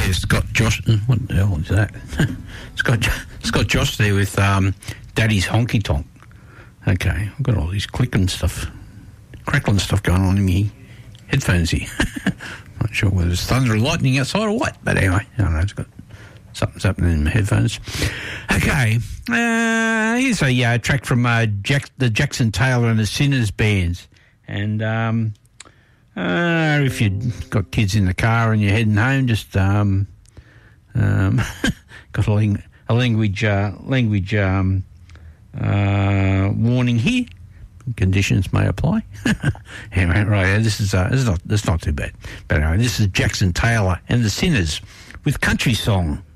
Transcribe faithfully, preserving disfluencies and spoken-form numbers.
it's got Josh. What the hell is that? it's got it's got Josh there with um, Daddy's Honky Tonk. Okay, I've got all these clicking stuff, crackling stuff going on in me headphones here. Not sure whether it's thunder or lightning outside or what, but anyway, I don't know. It's got something's happening in my headphones. Okay, uh, here's a uh, track from uh, Jack, the Jackson Taylor and the Sinners bands, and um, uh, if you've got kids in the car and you're heading home, just um, um, got a, ling- a language uh, language um, uh, warning here. Conditions may apply. Anyway, right, this is uh, this is not this is not too bad. But anyway, this is Jackson Taylor and the Sinners with Country Song.